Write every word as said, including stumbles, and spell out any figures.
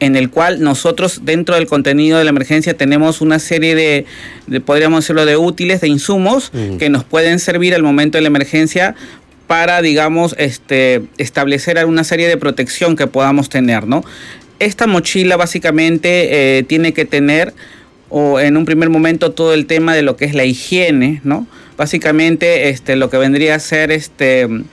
en el cual nosotros dentro del contenido de la emergencia tenemos una serie de, de podríamos decirlo, de útiles, de insumos uh-huh. que nos pueden servir al momento de la emergencia para, digamos, este, establecer alguna serie de protección que podamos tener, ¿no? Esta mochila básicamente eh, tiene que tener, o en un primer momento, todo el tema de lo que es la higiene, ¿no? Básicamente este, lo que vendría a ser este,